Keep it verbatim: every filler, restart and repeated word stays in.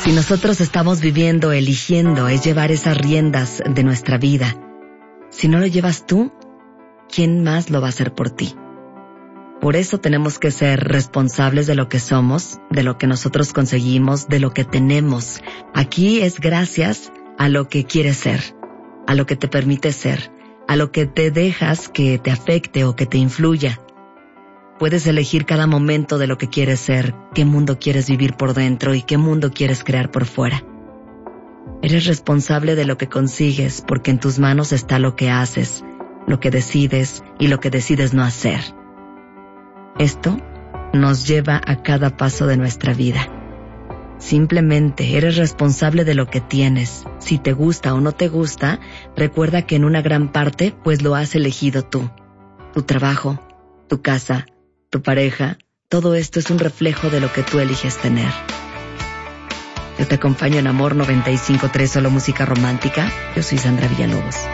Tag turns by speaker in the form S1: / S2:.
S1: Si nosotros estamos viviendo, eligiendo, es llevar esas riendas de nuestra vida. Si no lo llevas tú, ¿quién más lo va a hacer por ti? Por eso tenemos que ser responsables de lo que somos, de lo que nosotros conseguimos, de lo que tenemos. Aquí es gracias a lo que quieres ser, a lo que te permite ser, a lo que te dejas que te afecte o que te influya. Puedes elegir cada momento de lo que quieres ser, qué mundo quieres vivir por dentro y qué mundo quieres crear por fuera. Eres responsable de lo que consigues porque en tus manos está lo que haces, lo que decides y lo que decides no hacer. Esto nos lleva a cada paso de nuestra vida. Simplemente eres responsable de lo que tienes. Si te gusta o no te gusta, recuerda que en una gran parte pues lo has elegido tú. Tu trabajo, tu casa, tu pareja, todo esto es un reflejo de lo que tú eliges tener. Yo te acompaño en Amor noventa y cinco punto tres, solo música romántica. Yo soy Sandra Villalobos.